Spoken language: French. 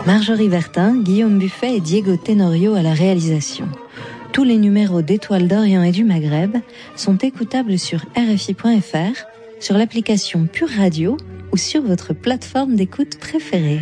Marjorie Vertin, Guillaume Buffet et Diego Tenorio à la réalisation. Tous les numéros d'Étoiles d'Orient et du Maghreb sont écoutables sur RFI.fr, sur l'application Pure Radio ou sur votre plateforme d'écoute préférée.